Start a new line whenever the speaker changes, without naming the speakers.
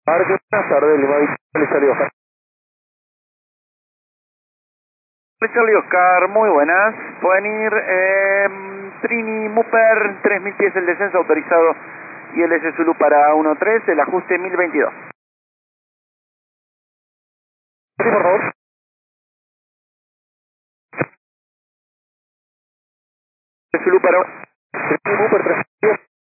Parque, buenas tardes, le salió Oscar.
Le Charlie Oscar, muy buenas. Pueden ir Trini Muper, 3000 pies el descenso autorizado y el S Zulu para 13, el ajuste 1022.
Sí, por favor.
S Zulu para
Trini Muper 3010.